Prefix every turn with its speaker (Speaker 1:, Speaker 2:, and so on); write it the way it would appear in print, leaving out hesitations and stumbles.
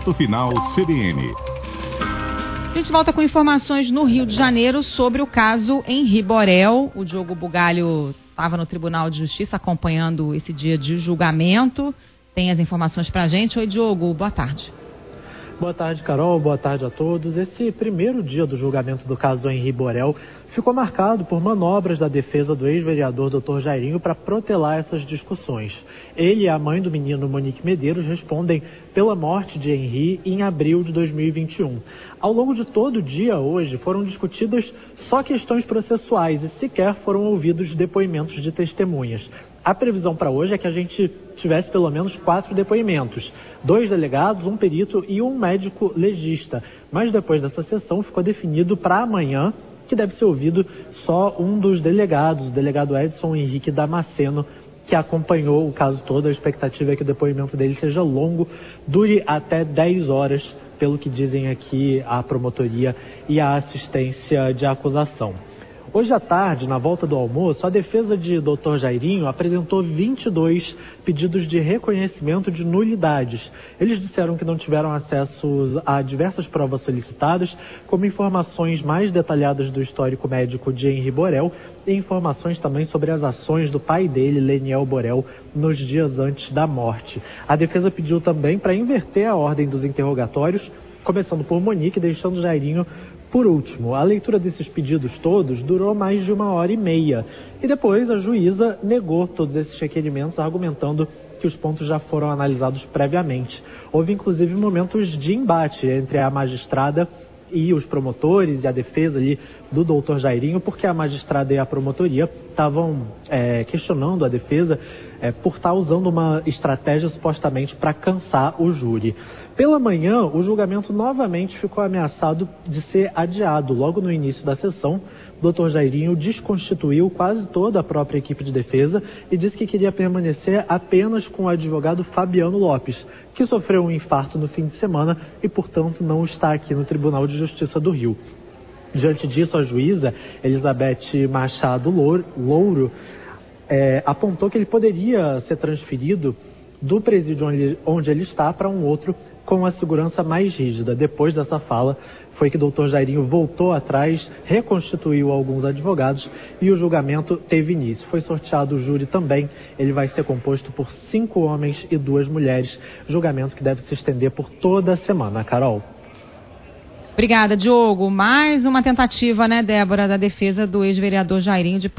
Speaker 1: Ponto Final CBN.
Speaker 2: A gente volta com informações no Rio de Janeiro sobre o caso Henri Borel. O Diogo Bugalho estava no Tribunal de Justiça acompanhando esse dia de julgamento. Tem as informações pra gente. Oi, Diogo, boa tarde.
Speaker 3: Boa tarde, Carol. Boa tarde a todos. Esse primeiro dia do julgamento do caso Henri Borel ficou marcado por manobras da defesa do ex-vereador Dr. Jairinho para protelar essas discussões. Ele e a mãe do menino, Monique Medeiros, respondem pela morte de Henri em abril de 2021. Ao longo de todo o dia hoje foram discutidas só questões processuais e sequer foram ouvidos depoimentos de testemunhas. A previsão para hoje é que a gente tivesse pelo menos 4 depoimentos, 2 delegados, um perito e um médico legista. Mas depois dessa sessão ficou definido para amanhã que deve ser ouvido só um dos delegados, o delegado Edson Henrique Damasceno, que acompanhou o caso todo. A expectativa é que o depoimento dele seja longo, dure até 10 horas, pelo que dizem aqui a promotoria e a assistência de acusação. Hoje à tarde, na volta do almoço, a defesa de Dr. Jairinho apresentou 22 pedidos de reconhecimento de nulidades. Eles disseram que não tiveram acesso a diversas provas solicitadas, como informações mais detalhadas do histórico médico de Henri Borel e informações também sobre as ações do pai dele, Leniel Borel, nos dias antes da morte. A defesa pediu também para inverter a ordem dos interrogatórios, começando por Monique, deixando Jairinho por último. A leitura desses pedidos todos durou mais de 1h30 e depois a juíza negou todos esses requerimentos, argumentando que os pontos já foram analisados previamente. Houve inclusive momentos de embate entre a magistrada e os promotores e a defesa ali do doutor Jairinho, porque a magistrada e a promotoria estavam questionando a defesa por estar usando uma estratégia supostamente para cansar o júri. Pela manhã, o julgamento novamente ficou ameaçado de ser adiado. Logo no início da sessão, o Dr. Jairinho desconstituiu quase toda a própria equipe de defesa e disse que queria permanecer apenas com o advogado Fabiano Lopes, que sofreu um infarto no fim de semana e, portanto, não está aqui no Tribunal de Justiça do Rio. Diante disso, a juíza Elizabeth Machado Louro apontou que ele poderia ser transferido do presídio onde ele está para um outro com a segurança mais rígida. Depois dessa fala, foi que o Dr. Jairinho voltou atrás, reconstituiu alguns advogados e o julgamento teve início. Foi sorteado o júri também. Ele vai ser composto por 5 homens e 2 mulheres. Julgamento que deve se estender por toda a semana. Carol.
Speaker 2: Obrigada, Diogo. Mais uma tentativa, né, Débora, da defesa do ex-vereador Jairinho de